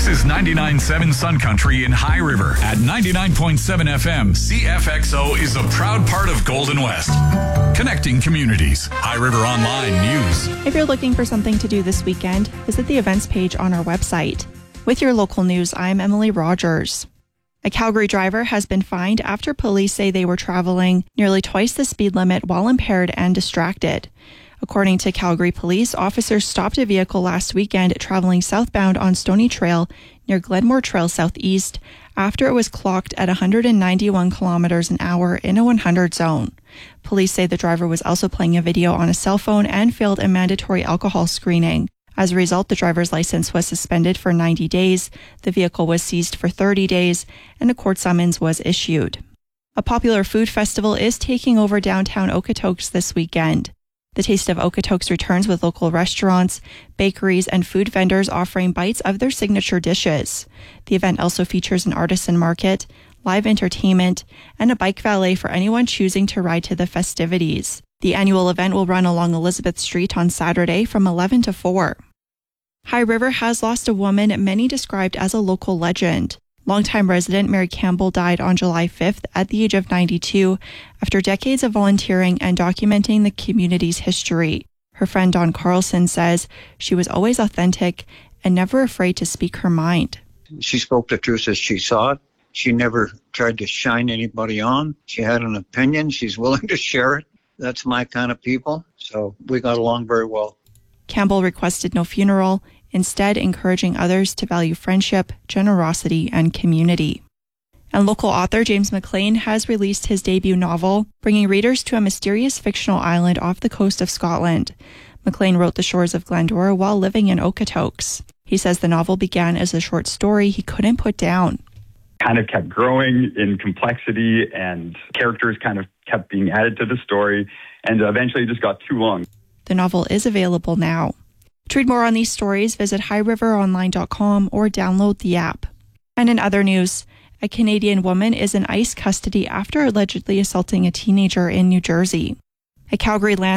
This is 99.7 Sun Country in High River. At 99.7 FM, CFXO is a proud part of Golden West. Connecting communities. High River Online News. If you're looking for something to do this weekend, visit the events page on our website. With your local news, I'm Emily Rogers. A Calgary driver has been fined after police say they were traveling nearly twice the speed limit while impaired and distracted. According to Calgary Police, officers stopped a vehicle last weekend traveling southbound on Stony Trail near Glenmore Trail Southeast after it was clocked at 191 kilometers an hour in a 100 zone. Police say the driver was also playing a video on a cell phone and failed a mandatory alcohol screening. As a result, the driver's license was suspended for 90 days, the vehicle was seized for 30 days, and a court summons was issued. A popular food festival is taking over downtown Okotoks this weekend. The Taste of Okotoks returns with local restaurants, bakeries, and food vendors offering bites of their signature dishes. The event also features an artisan market, live entertainment, and a bike valet for anyone choosing to ride to the festivities. The annual event will run along Elizabeth Street on Saturday from 11 to 4. High River has lost a woman many described as a local legend. Longtime resident Mary Campbell died on July 5th at the age of 92 after decades of volunteering and documenting the community's history. Her friend Dawn Carlson says she was always authentic and never afraid to speak her mind. She spoke the truth as she saw it. She never tried to shine anybody on. She had an opinion. She's willing to share it. That's my kind of people. So we got along very well. Campbell requested no funeral, instead encouraging others to value friendship, generosity, and community. And local author James McLean has released his debut novel, bringing readers to a mysterious fictional island off the coast of Scotland. McLean wrote The Shores of Glendora while living in Okotoks. He says the novel began as a short story he couldn't put down. Kind of kept growing in complexity, and characters kind of kept being added to the story, and eventually it just got too long. The novel is available now. To read more on these stories, visit highriveronline.com or download the app. And in other news, a Canadian woman is in ICE custody after allegedly assaulting a teenager in New Jersey. A Calgary land